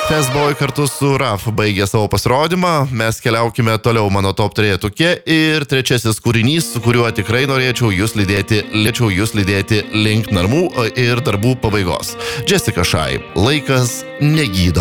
Testboy kartu su Raf baigė savo pasirodymą, mes keliaukime toliau mano top 3 ir trečiasis kūrinys, su kuriuo tikrai norėčiau jūs lydėti link namų ir darbų pabaigos. Jessica Shy, laikas negydo.